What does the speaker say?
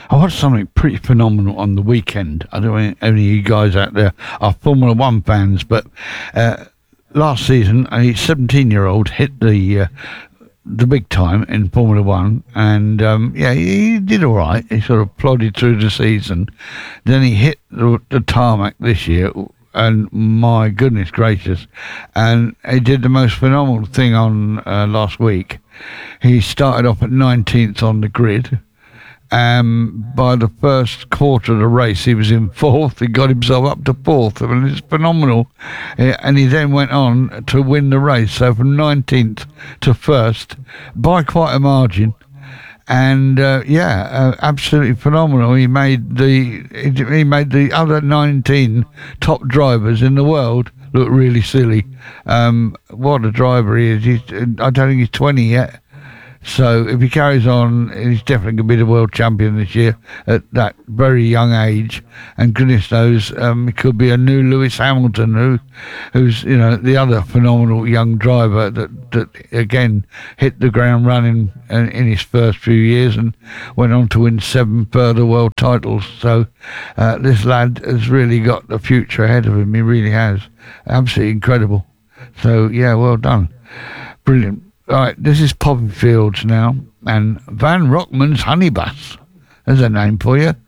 I watched something pretty phenomenal on the weekend. I don't know if any of you guys out there are Formula One fans, but last season a 17-year-old hit the big time in Formula One, and he did all right. He sort of plodded through the season. Then he hit the tarmac this year, and my goodness gracious, and he did the most phenomenal thing on last week. He started off at 19th on the grid. By the first quarter of the race, he was in fourth. He got himself up to fourth. I mean, it's phenomenal. And he then went on to win the race. So from 19th to first by quite a margin. And absolutely phenomenal. He made the other 19 top drivers in the world look really silly. What a driver he is. I don't think he's 20 yet. So if he carries on, he's definitely going to be the world champion this year at that very young age. And goodness knows, it could be a new Lewis Hamilton, who's the other phenomenal young driver that again hit the ground running in his first few years and went on to win 7 further world titles. So this lad has really got the future ahead of him. He really has. Absolutely incredible. So yeah, well done. Brilliant. Right, this is Poppy Fields now, and Van Rockman's Honey Bus. There's a name for you.